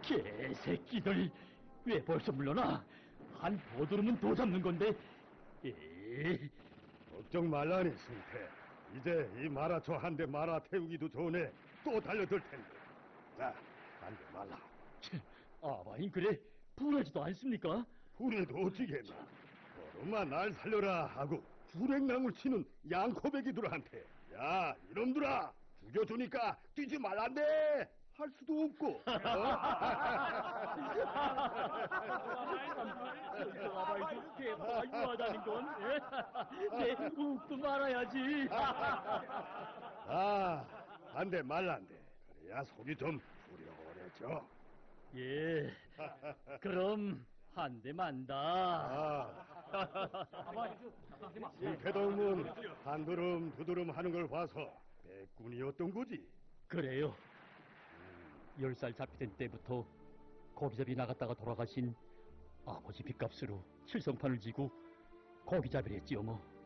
개새끼들, 왜 벌써 물러나? 한 보드름은 더 잡는 건데. 에이. 걱정 말라니, 승태. 이제 이 마라초 한 대 말아 태우기도 전에 또 달려들 텐데. 자, 안 돼 말라. 아바인 그래 분하지도 않습니까? 분해도 어찌겠나. 얼음만 날 살려라 하고 주랭랑을 치는 양코배기들한테, 야, 이놈들아, 죽여주니까 뛰지 말란대 할 수도 없고. 아바인 개파가 유하다는 건. 내 웃고 말아야지. 안 돼 말란대. 그래야 속이 좀 후련해져. 예, 그럼 한 대 만다. 승태동문 한드름 두드름 하는 걸 봐서 백군이었던 거지. 그래요. 10살 잡히던 때부터 고기잡이 나갔다가 돌아가신 아버지 빚값으로 칠성판을 지고 고기잡이를 했지요 뭐.